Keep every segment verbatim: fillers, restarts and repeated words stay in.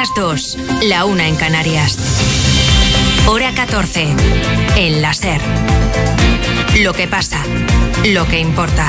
las dos, la una en Canarias. Hora catorce, en la SER. Lo que pasa, lo que importa.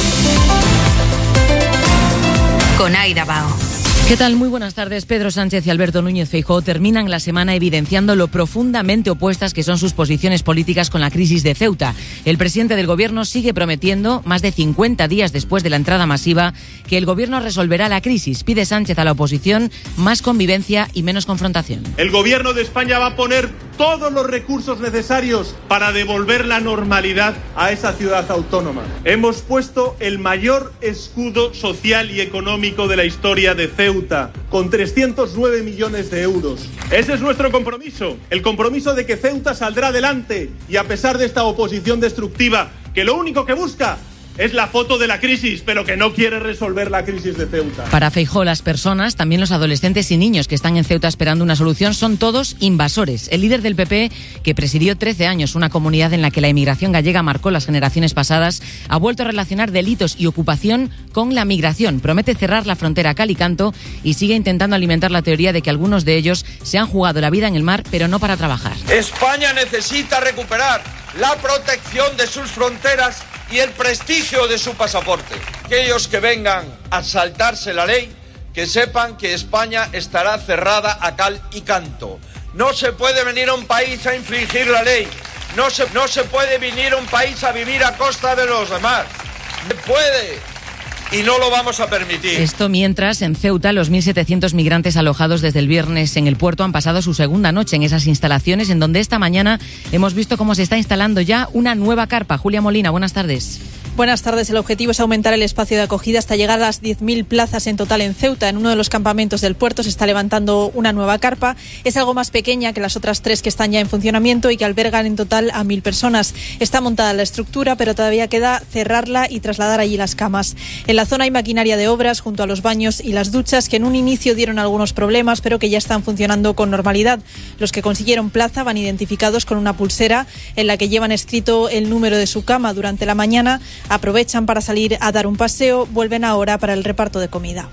Con Aida Bao. ¿Qué tal? Muy buenas tardes. Pedro Sánchez y Alberto Núñez Feijóo terminan la semana evidenciando lo profundamente opuestas que son sus posiciones políticas con la crisis de Ceuta. El presidente del Gobierno sigue prometiendo, más de cincuenta días después de la entrada masiva, que el Gobierno resolverá la crisis. Pide Sánchez a la oposición más convivencia y menos confrontación. El Gobierno de España va a poner todos los recursos necesarios para devolver la normalidad a esa ciudad autónoma. Hemos puesto el mayor escudo social y económico de la historia de Ceuta, con trescientos nueve millones de euros. Ese es nuestro compromiso, el compromiso de que Ceuta saldrá adelante y a pesar de esta oposición destructiva, que lo único que busca es la foto de la crisis, pero que no quiere resolver la crisis de Ceuta. Para Feijóo, las personas, también los adolescentes y niños que están en Ceuta esperando una solución, son todos invasores. El líder del P P, que presidió trece años una comunidad en la que la inmigración gallega marcó las generaciones pasadas, ha vuelto a relacionar delitos y ocupación con la migración. Promete cerrar la frontera a cal y canto y sigue intentando alimentar la teoría de que algunos de ellos se han jugado la vida en el mar, pero no para trabajar. España necesita recuperar la protección de sus fronteras y el prestigio de su pasaporte. Aquellos que vengan a saltarse la ley, que sepan que España estará cerrada a cal y canto. No se puede venir a un país a infringir la ley. No se, no se puede venir a un país a vivir a costa de los demás. Se puede. Y no lo vamos a permitir. Esto mientras, en Ceuta, los mil setecientos migrantes alojados desde el viernes en el puerto han pasado su segunda noche en esas instalaciones, en donde esta mañana hemos visto cómo se está instalando ya una nueva carpa. Julia Molina, buenas tardes. Buenas tardes. El objetivo es aumentar el espacio de acogida hasta llegar a las diez mil plazas en total en Ceuta. En uno de los campamentos del puerto se está levantando una nueva carpa. Es algo más pequeña que las otras tres que están ya en funcionamiento y que albergan en total a mil personas. Está montada la estructura, pero todavía queda cerrarla y trasladar allí las camas. En la zona hay maquinaria de obras junto a los baños y las duchas que en un inicio dieron algunos problemas, pero que ya están funcionando con normalidad. Los que consiguieron plaza van identificados con una pulsera en la que llevan escrito el número de su cama durante la mañana. Aprovechan para salir a dar un paseo, vuelven ahora para el reparto de comida.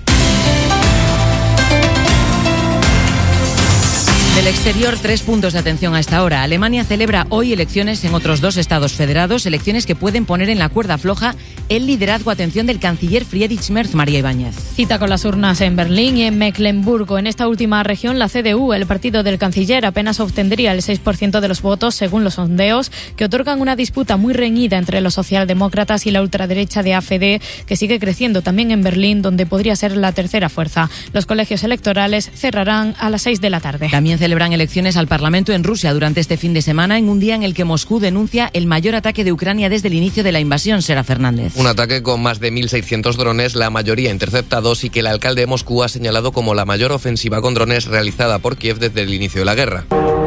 Del exterior, tres puntos de atención a esta hora. Alemania celebra hoy elecciones en otros dos estados federados, elecciones que pueden poner en la cuerda floja el liderazgo, atención, del canciller Friedrich Merz. María Ibáñez. Cita con las urnas en Berlín y en Mecklemburgo. En esta última región, la C D U, el partido del canciller, apenas obtendría el seis por ciento de los votos, según los sondeos, que otorgan una disputa muy reñida entre los socialdemócratas y la ultraderecha de A F D, que sigue creciendo también en Berlín, donde podría ser la tercera fuerza. Los colegios electorales cerrarán a las seis de la tarde. También celebran elecciones al Parlamento en Rusia durante este fin de semana, en un día en el que Moscú denuncia el mayor ataque de Ucrania desde el inicio de la invasión. Sera Fernández. Un ataque con más de mil seiscientos drones, la mayoría interceptados, y que el alcalde de Moscú ha señalado como la mayor ofensiva con drones realizada por Kiev desde el inicio de la guerra.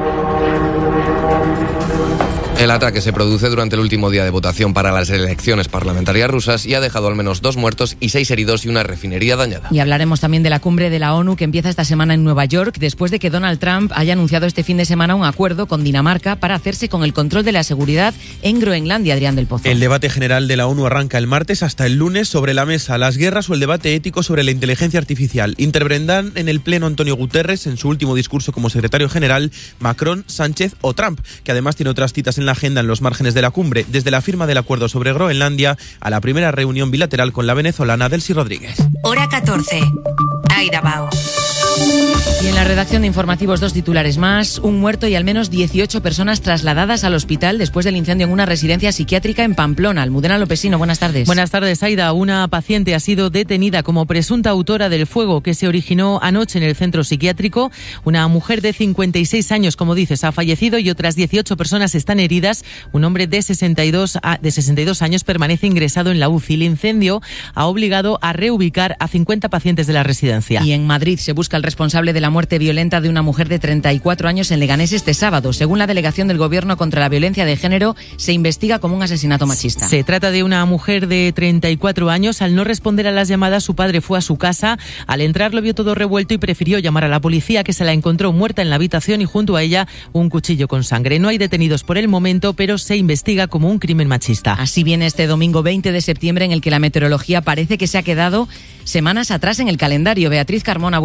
El ataque se produce durante el último día de votación para las elecciones parlamentarias rusas y ha dejado al menos dos muertos y seis heridos y una refinería dañada. Y hablaremos también de la cumbre de la ONU que empieza esta semana en Nueva York, después de que Donald Trump haya anunciado este fin de semana un acuerdo con Dinamarca para hacerse con el control de la seguridad en Groenlandia. Adrián del Pozo. El debate general de la ONU arranca el martes hasta el lunes. Sobre la mesa, las guerras o el debate ético sobre la inteligencia artificial. Intervendrán en el pleno Antonio Guterres en su último discurso como secretario general, Macron, Sánchez o Trump, que además tiene otras citas en la agenda en los márgenes de la cumbre, desde la firma del acuerdo sobre Groenlandia a la primera reunión bilateral con la venezolana Delcy Rodríguez. Hora catorce. Aida Bao. Y en la redacción de informativos, dos titulares más. Un muerto y al menos dieciocho personas trasladadas al hospital después del incendio en una residencia psiquiátrica en Pamplona. Almudena Lopesino, buenas tardes. Buenas tardes, Aida. Una paciente ha sido detenida como presunta autora del fuego que se originó anoche en el centro psiquiátrico. Una mujer de cincuenta y seis años, como dices, ha fallecido y otras dieciocho personas están heridas. Un hombre de sesenta y dos, de sesenta y dos años permanece ingresado en la U C I. El incendio ha obligado a reubicar a cincuenta pacientes de la residencia. Y en Madrid se busca el responsable de la muerte violenta de una mujer de treinta y cuatro años en Leganés este sábado. Según la delegación del Gobierno contra la violencia de género, se investiga como un asesinato machista. Se trata de una mujer de treinta y cuatro años. Al no responder a las llamadas, su padre fue a su casa. Al entrar lo vio todo revuelto y prefirió llamar a la policía, que se la encontró muerta en la habitación y junto a ella un cuchillo con sangre. No hay detenidos por el momento, pero se investiga como un crimen machista. Así viene este domingo veinte de septiembre, en el que la meteorología parece que se ha quedado semanas atrás en el calendario. Beatriz Carmona, buenas tardes.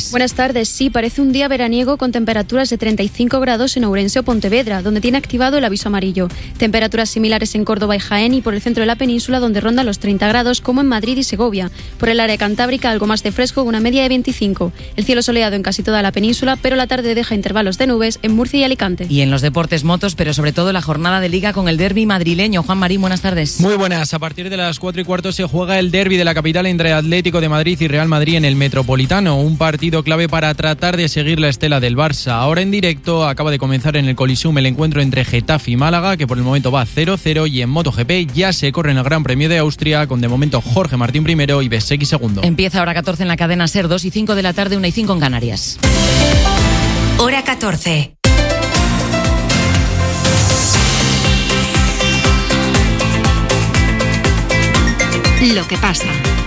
tardes. Buenas tardes. Sí, parece un día veraniego con temperaturas de treinta y cinco grados en Ourense o Pontevedra, donde tiene activado el aviso amarillo. Temperaturas similares en Córdoba y Jaén y por el centro de la península, donde rondan los treinta grados, como en Madrid y Segovia. Por el área cantábrica, algo más de fresco, una media de veinticinco. El cielo soleado en casi toda la península, pero la tarde deja intervalos de nubes en Murcia y Alicante. Y en los deportes, motos, pero sobre todo la jornada de Liga con el derbi madrileño. Juan Marín, buenas tardes. Muy buenas. A partir de las cuatro y cuarto se juega el derbi de la capital entre Atlético de Madrid y Real Madrid en el Metropolitano. Un partido clave para tratar de seguir la estela del Barça. Ahora en directo acaba de comenzar en el Coliseum el encuentro entre Getafe y Málaga, que por el momento va cero cero, y en MotoGP ya se corre en el Gran Premio de Austria con de momento Jorge Martín primero y Bezzecchi segundo. Empieza hora catorce en la cadena SER, dos y cinco de la tarde, una y cinco en Canarias. Hora catorce. Lo que pasa,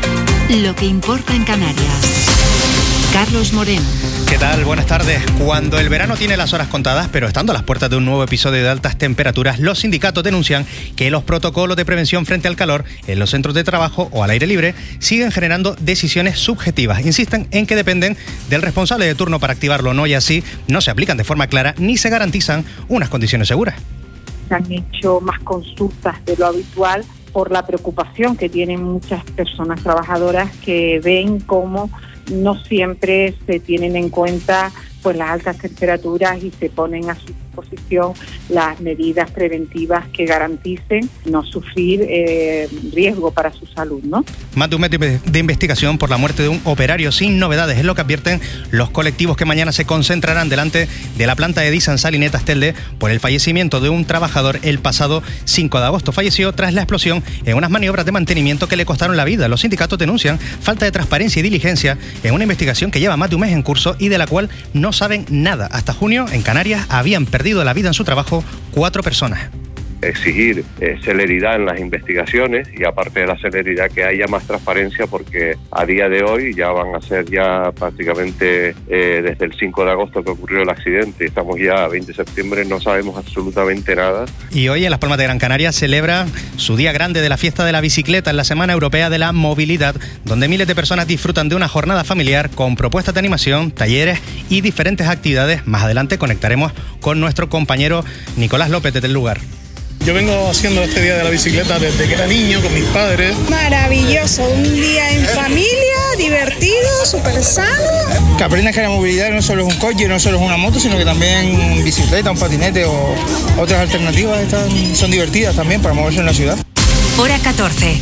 lo que importa en Canarias. Carlos Moreno. ¿Qué tal? Buenas tardes. Cuando el verano tiene las horas contadas, pero estando a las puertas de un nuevo episodio de altas temperaturas, los sindicatos denuncian que los protocolos de prevención frente al calor en los centros de trabajo o al aire libre siguen generando decisiones subjetivas. Insisten en que dependen del responsable de turno para activarlo o no, y así no se aplican de forma clara ni se garantizan unas condiciones seguras. Se han hecho más consultas de lo habitual por la preocupación que tienen muchas personas trabajadoras que ven cómo no siempre se tienen en cuenta pues las altas temperaturas y se ponen a su disposición las medidas preventivas que garanticen no sufrir eh, riesgo para su salud, ¿no? Más de un mes de investigación por la muerte de un operario sin novedades es lo que advierten los colectivos que mañana se concentrarán delante de la planta de Edisa Salineta Telde por el fallecimiento de un trabajador el pasado cinco de agosto. Falleció tras la explosión en unas maniobras de mantenimiento que le costaron la vida. Los sindicatos denuncian falta de transparencia y diligencia en una investigación que lleva más de un mes en curso y de la cual no saben nada. Hasta junio, en Canarias, habían perdido la vida en su trabajo cuatro personas. Exigir eh, celeridad en las investigaciones y, aparte de la celeridad, que haya más transparencia, porque a día de hoy ya van a ser ya prácticamente eh, desde el cinco de agosto que ocurrió el accidente, estamos ya a veinte de septiembre, no sabemos absolutamente nada. Y hoy en Las Palmas de Gran Canaria celebra su día grande de la fiesta de la bicicleta en la Semana Europea de la Movilidad, donde miles de personas disfrutan de una jornada familiar con propuestas de animación, talleres y diferentes actividades. Más adelante conectaremos con nuestro compañero Nicolás López desde el lugar. Yo vengo haciendo este día de la bicicleta desde que era niño con mis padres. Maravilloso, un día en familia, divertido, súper sano. Que aprendas que la movilidad no solo es un coche, no solo es una moto, sino que también bicicleta, un patinete o otras alternativas están, son divertidas también para moverse en la ciudad. Hora catorce.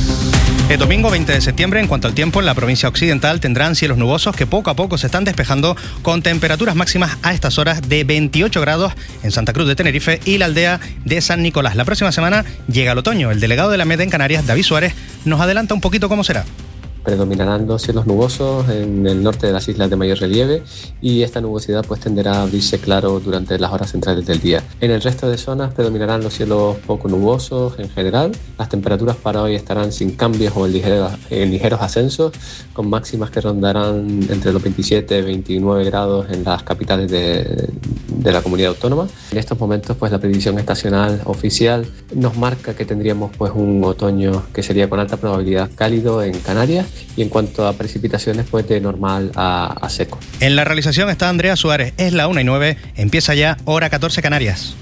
El domingo veinte de septiembre, en cuanto al tiempo, en la provincia occidental tendrán cielos nubosos que poco a poco se están despejando, con temperaturas máximas a estas horas de veintiocho grados en Santa Cruz de Tenerife y la aldea de San Nicolás. La próxima semana llega el otoño. El delegado de la MED en Canarias, David Suárez, nos adelanta un poquito cómo será. Predominarán los cielos nubosos en el norte de las islas de mayor relieve y esta nubosidad pues tenderá a abrirse claro durante las horas centrales del día. En el resto de zonas predominarán los cielos poco nubosos en general. Las temperaturas para hoy estarán sin cambios o en ligeros, en ligeros ascensos, con máximas que rondarán entre los veintisiete y veintinueve grados en las capitales de, de la comunidad autónoma. En estos momentos pues la predicción estacional oficial nos marca que tendríamos pues un otoño que sería con alta probabilidad cálido en Canarias, y en cuanto a precipitaciones pues de normal a, a seco. En la realización está Andrea Suárez. Es la una y nueve, empieza ya Hora catorce Canarias.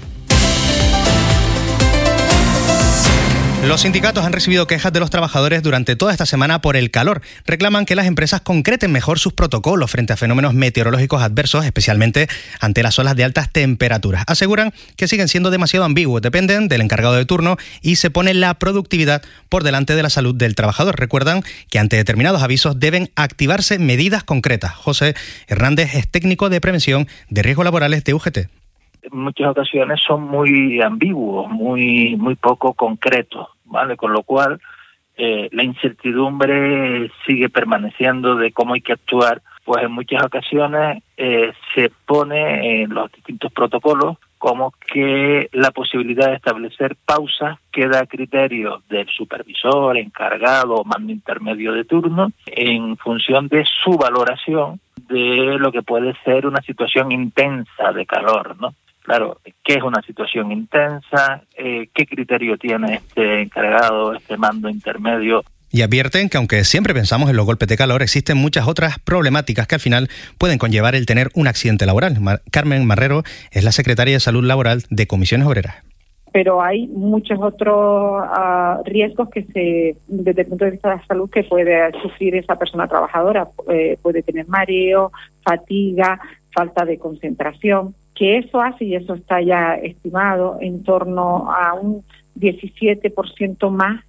Los sindicatos han recibido quejas de los trabajadores durante toda esta semana por el calor. Reclaman que las empresas concreten mejor sus protocolos frente a fenómenos meteorológicos adversos, especialmente ante las olas de altas temperaturas. Aseguran que siguen siendo demasiado ambiguos, dependen del encargado de turno y se pone la productividad por delante de la salud del trabajador. Recuerdan que ante determinados avisos deben activarse medidas concretas. José Hernández es técnico de prevención de riesgos laborales de U G T. En muchas ocasiones son muy ambiguos, muy muy poco concretos, ¿vale? Con lo cual eh, la incertidumbre sigue permaneciendo de cómo hay que actuar. Pues en muchas ocasiones eh, se pone en los distintos protocolos como que la posibilidad de establecer pausas queda a criterio del supervisor, encargado o mando intermedio de turno en función de su valoración de lo que puede ser una situación intensa de calor, ¿no? Claro, ¿qué es una situación intensa? Eh, ¿Qué criterio tiene este encargado, este mando intermedio Y advierten que aunque siempre pensamos en los golpes de calor, existen muchas otras problemáticas que al final pueden conllevar el tener un accidente laboral. Mar- Carmen Marrero es la secretaria de Salud Laboral de Comisiones Obreras. Pero hay muchos otros uh, riesgos que se, desde el punto de vista de la salud, que puede sufrir esa persona trabajadora. Eh, puede tener mareo, fatiga, falta de concentración, que eso hace, y eso está ya estimado, en torno a un diecisiete por ciento más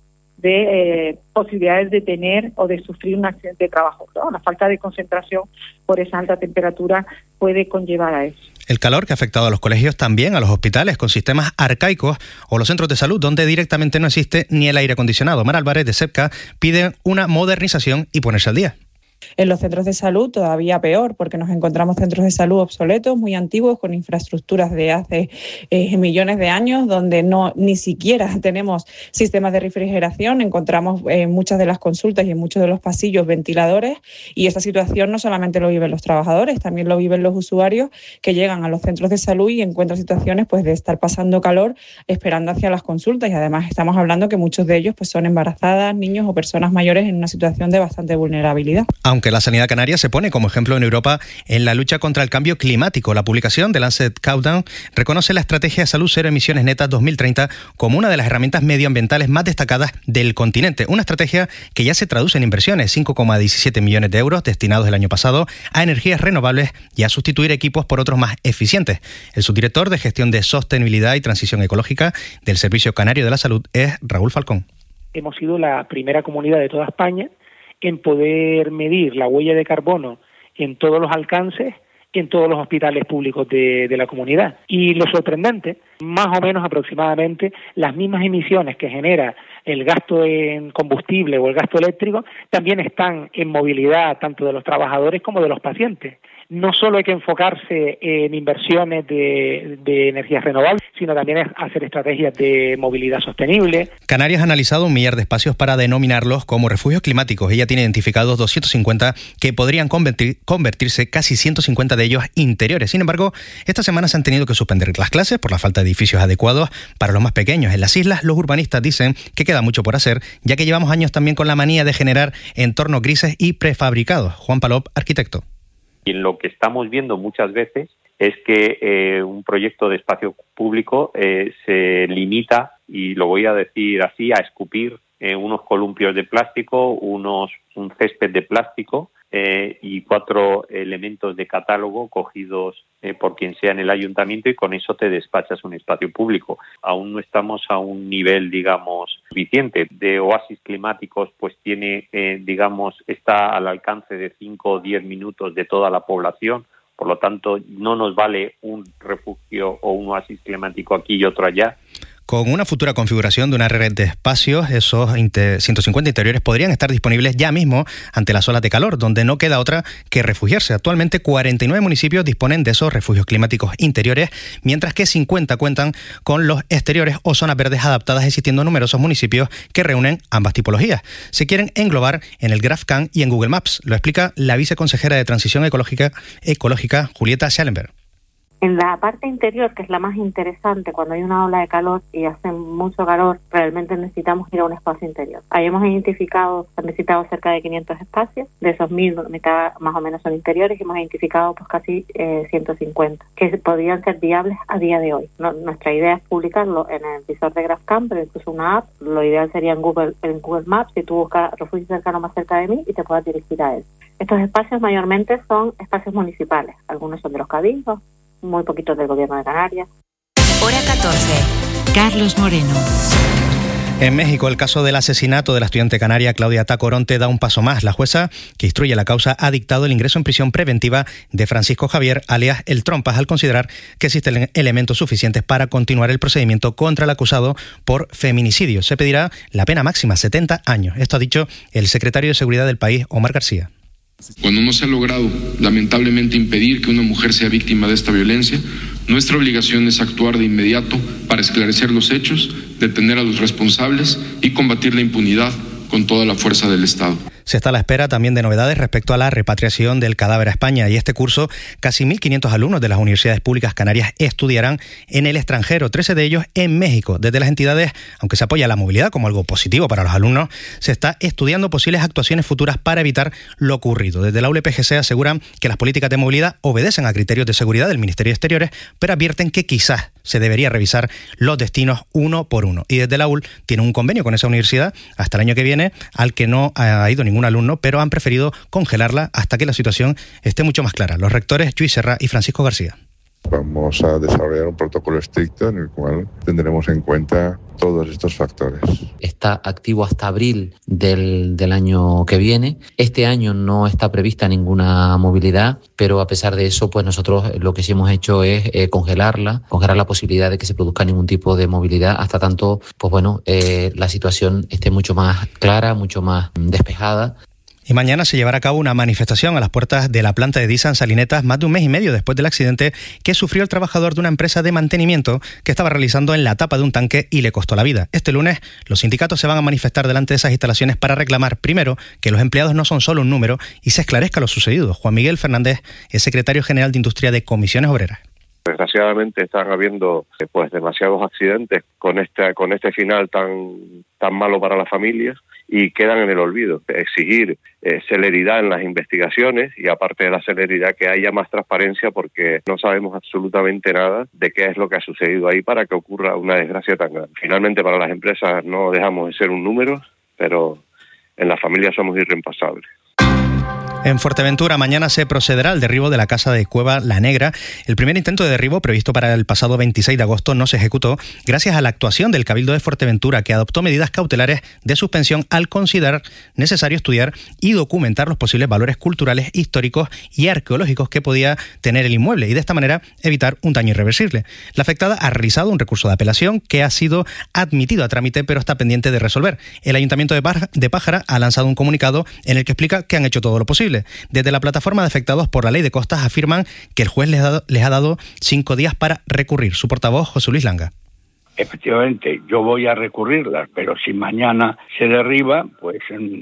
de eh, posibilidades de tener o de sufrir un accidente de trabajo, ¿no? La falta de concentración por esa alta temperatura puede conllevar a eso. El calor que ha afectado a los colegios, también a los hospitales con sistemas arcaicos o los centros de salud donde directamente no existe ni el aire acondicionado. Mar Álvarez de SEPCA pide una modernización y ponerse al día. En los centros de salud todavía peor, porque nos encontramos centros de salud obsoletos, muy antiguos, con infraestructuras de hace eh, millones de años, donde no ni siquiera tenemos sistemas de refrigeración. Encontramos en muchas de las consultas y en muchos de los pasillos ventiladores, y esta situación no solamente lo viven los trabajadores, también lo viven los usuarios que llegan a los centros de salud y encuentran situaciones pues de estar pasando calor esperando hacia las consultas, y además estamos hablando que muchos de ellos pues son embarazadas, niños o personas mayores en una situación de bastante vulnerabilidad. Aunque la sanidad canaria se pone como ejemplo en Europa en la lucha contra el cambio climático, la publicación de Lancet Countdown reconoce la Estrategia de Salud Cero Emisiones Netas dos mil treinta como una de las herramientas medioambientales más destacadas del continente. Una estrategia que ya se traduce en inversiones, cinco coma diecisiete millones de euros destinados el año pasado a energías renovables y a sustituir equipos por otros más eficientes. El subdirector de Gestión de Sostenibilidad y Transición Ecológica del Servicio Canario de la Salud es Raúl Falcón. Hemos sido la primera comunidad de toda España en poder medir la huella de carbono en todos los alcances, en todos los hospitales públicos de, de la comunidad. Y lo sorprendente, más o menos aproximadamente las mismas emisiones que genera el gasto en combustible o el gasto eléctrico también están en movilidad tanto de los trabajadores como de los pacientes. No solo hay que enfocarse en inversiones de, de energías renovables, sino también es hacer estrategias de movilidad sostenible. Canarias ha analizado un millar de espacios para denominarlos como refugios climáticos. Ella tiene identificados doscientos cincuenta que podrían convertir, convertirse casi ciento cincuenta de ellos interiores. Sin embargo, esta semana se han tenido que suspender las clases por la falta de edificios adecuados para los más pequeños. En las islas, los urbanistas dicen que queda mucho por hacer, ya que llevamos años también con la manía de generar entornos grises y prefabricados. Juan Palop, arquitecto. Y en lo que estamos viendo muchas veces es que eh, un proyecto de espacio público eh, se limita, y lo voy a decir así, a escupir eh, unos columpios de plástico, unos un césped de plástico eh, y cuatro elementos de catálogo cogidos eh, por quien sea en el ayuntamiento, y con eso te despachas un espacio público. Aún no estamos a un nivel, digamos, suficiente de oasis climáticos, pues tiene, eh, digamos, está al alcance de cinco o diez minutos de toda la población. Por lo tanto, no nos vale un refugio o un oasis climático aquí y otro allá. Con una futura configuración de una red de espacios, esos ciento cincuenta interiores podrían estar disponibles ya mismo ante las olas de calor, donde no queda otra que refugiarse. Actualmente, cuarenta y nueve municipios disponen de esos refugios climáticos interiores, mientras que cincuenta cuentan con los exteriores o zonas verdes adaptadas, existiendo numerosos municipios que reúnen ambas tipologías. Se quieren englobar en el GrafCan y en Google Maps. Lo explica la viceconsejera de Transición Ecológica, Ecológica Julieta Schallenberg. En la parte interior, que es la más interesante, cuando hay una ola de calor y hace mucho calor, realmente necesitamos ir a un espacio interior. Ahí hemos identificado, han visitado cerca de quinientos espacios, de esos mil, mitad más o menos son interiores, y hemos identificado pues casi eh, ciento cincuenta, que podrían ser viables a día de hoy. No, nuestra idea es publicarlo en el visor de GrafCan, pero incluso una app. Lo ideal sería en Google, en Google Maps, si tú buscas refugio cercano más cerca de mí y te puedas dirigir a él. Estos espacios mayormente son espacios municipales, algunos son de los cabildos, muy poquitos del Gobierno de Canarias. Hora catorce. Carlos Moreno. En México, el caso del asesinato de la estudiante canaria Claudia Tacoronte da un paso más. La jueza que instruye la causa ha dictado el ingreso en prisión preventiva de Francisco Javier, alias El Trompas, al considerar que existen elementos suficientes para continuar el procedimiento contra el acusado por feminicidio. Se pedirá la pena máxima, setenta años. Esto ha dicho el secretario de Seguridad del país, Omar García. Cuando no se ha logrado, lamentablemente, impedir que una mujer sea víctima de esta violencia, nuestra obligación es actuar de inmediato para esclarecer los hechos, detener a los responsables y combatir la impunidad con toda la fuerza del Estado. se está a la espera también de novedades respecto a la repatriación del cadáver a España. Y este curso, casi mil quinientos alumnos de las universidades públicas canarias estudiarán en el extranjero, trece de ellos en México. Desde las entidades, aunque se apoya la movilidad como algo positivo para los alumnos, se está estudiando posibles actuaciones futuras para evitar lo ocurrido. Desde la U L P G C aseguran que las políticas de movilidad obedecen a criterios de seguridad del Ministerio de Exteriores, pero advierten que quizás se debería revisar los destinos uno por uno. Y desde la U L tiene un convenio con esa universidad hasta el año que viene, al que no ha ido ningún alumno, pero han preferido congelarla hasta que la situación esté mucho más clara. Los rectores Lluís Serra y Francisco García. Vamos a desarrollar un protocolo estricto en el cual tendremos en cuenta todos estos factores. Está activo hasta abril del, del año que viene. Este año no está prevista ninguna movilidad, pero a pesar de eso, pues nosotros lo que sí hemos hecho es eh, congelarla, congelar la posibilidad de que se produzca ningún tipo de movilidad hasta tanto, pues bueno, eh, la situación esté mucho más clara, mucho más despejada. Y mañana se llevará a cabo una manifestación a las puertas de la planta de Disa en Salinetas, más de un mes y medio después del accidente que sufrió el trabajador de una empresa de mantenimiento que estaba realizando en la tapa de un tanque y le costó la vida. Este lunes los sindicatos se van a manifestar delante de esas instalaciones para reclamar, primero, que los empleados no son solo un número y se esclarezca lo sucedido. Juan Miguel Fernández es secretario general de Industria de Comisiones Obreras. Desgraciadamente están habiendo pues demasiados accidentes con este con este final tan tan malo para las familias y quedan en el olvido. Exigir eh, celeridad en las investigaciones y aparte de la celeridad que haya más transparencia porque no sabemos absolutamente nada de qué es lo que ha sucedido ahí para que ocurra una desgracia tan grande. Finalmente para las empresas no dejamos de ser un número, pero en las familias somos irreemplazables. En Fuerteventura mañana se procederá al derribo de la casa de Cueva La Negra. El primer intento de derribo previsto para el pasado veintiséis de agosto no se ejecutó gracias a la actuación del Cabildo de Fuerteventura, que adoptó medidas cautelares de suspensión al considerar necesario estudiar y documentar los posibles valores culturales, históricos y arqueológicos que podía tener el inmueble y de esta manera evitar un daño irreversible. La afectada ha realizado un recurso de apelación que ha sido admitido a trámite pero está pendiente de resolver. El Ayuntamiento de Pájara ha lanzado un comunicado en el que explica que han hecho todo lo posible. Desde la plataforma de afectados por la ley de costas afirman que el juez les ha dado, les ha dado cinco días para recurrir. Su portavoz, José Luis Langa. Efectivamente, yo voy a recurrirlas, pero si mañana se derriba, pues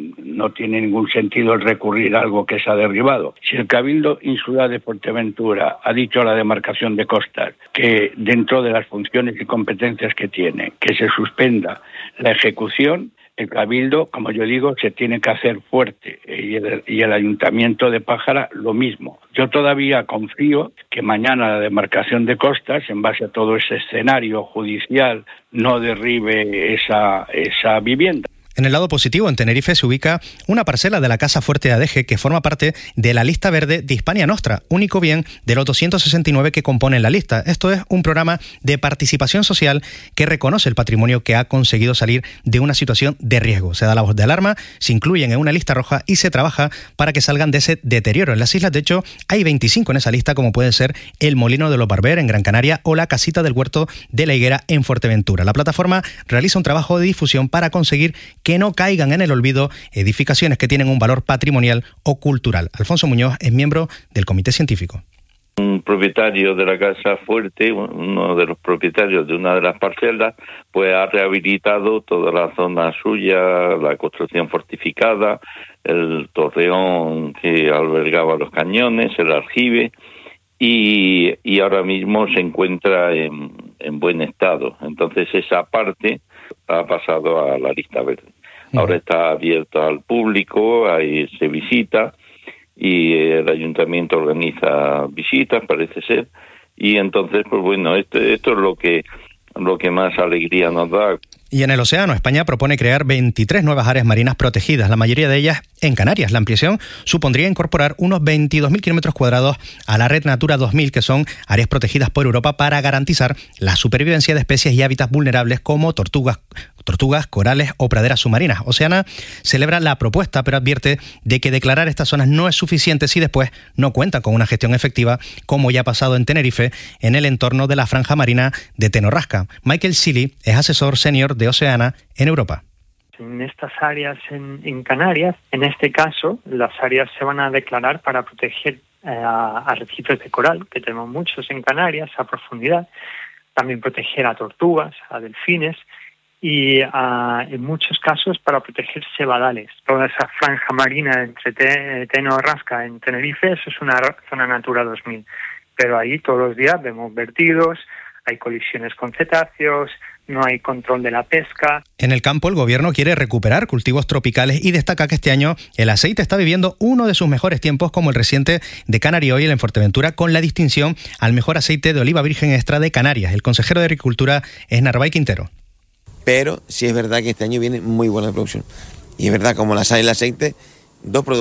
no tiene ningún sentido el recurrir a algo que se ha derribado. Si el Cabildo Insular de Fuerteventura ha dicho a la demarcación de costas que dentro de las funciones y competencias que tiene, que se suspenda la ejecución, el Cabildo, como yo digo, se tiene que hacer fuerte y el, y el Ayuntamiento de Pájara lo mismo. Yo todavía confío que mañana la demarcación de costas, en base a todo ese escenario judicial, no derribe esa, esa vivienda. En el lado positivo, en Tenerife se ubica una parcela de la Casa Fuerte de Adeje que forma parte de la lista verde de Hispania Nostra, único bien de los doscientos sesenta y nueve que componen la lista. Esto es un programa de participación social que reconoce el patrimonio que ha conseguido salir de una situación de riesgo. Se da la voz de alarma, se incluyen en una lista roja y se trabaja para que salgan de ese deterioro. En las islas, de hecho, hay veinticinco en esa lista, como puede ser el Molino de los Barber en Gran Canaria o la Casita del Huerto de la Higuera en Fuerteventura. La plataforma realiza un trabajo de difusión para conseguir que no caigan en el olvido edificaciones que tienen un valor patrimonial o cultural. Alfonso Muñoz es miembro del comité científico. Un propietario de la Casa Fuerte, uno de los propietarios de una de las parcelas, pues ha rehabilitado toda la zona suya, la construcción fortificada, el torreón que albergaba los cañones, el aljibe, y, y ahora mismo se encuentra en, en buen estado. Entonces esa parte ha pasado a la lista verde. Ahora está abierto al público, ahí se visita y el ayuntamiento organiza visitas, parece ser, y entonces, pues bueno, esto, esto es lo que, lo que más alegría nos da. Y en el océano, España propone crear veintitrés nuevas áreas marinas protegidas, la mayoría de ellas en Canarias. La ampliación supondría incorporar unos veintidós mil kilómetros cuadrados a la red Natura dos mil, que son áreas protegidas por Europa para garantizar la supervivencia de especies y hábitats vulnerables como tortugas, tortugas, corales o praderas submarinas. Oceana celebra la propuesta, pero advierte de que declarar estas zonas no es suficiente si después no cuenta con una gestión efectiva, como ya ha pasado en Tenerife, en el entorno de la franja marina de Tenorrasca. Michael Seeley es asesor senior de Oceana en Europa. En estas áreas en, en Canarias, en este caso, las áreas se van a declarar para proteger eh, a arrecifes de coral, que tenemos muchos en Canarias, a profundidad, también proteger a tortugas, a delfines, y uh, en muchos casos para proteger cebadales. Toda esa franja marina entre Te- Teno y Rasca en Tenerife, eso es una zona Natura dos mil. Pero ahí todos los días vemos vertidos, hay colisiones con cetáceos, no hay control de la pesca. En el campo, el gobierno quiere recuperar cultivos tropicales y destaca que este año el aceite está viviendo uno de sus mejores tiempos, como el reciente de Canary Oil en Fuerteventura, con la distinción al mejor aceite de oliva virgen extra de Canarias. El consejero de Agricultura es Narváez Quintero. Pero sí es verdad que este año viene muy buena producción. Y es verdad, como la sal y el aceite, dos productos